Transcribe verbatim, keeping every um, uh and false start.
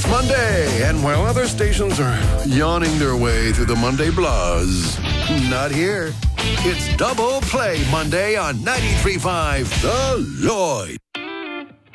It's Monday, and while other stations are yawning their way through the Monday buzz, not here. It's Double Play Monday on ninety-three point five The Lloyd.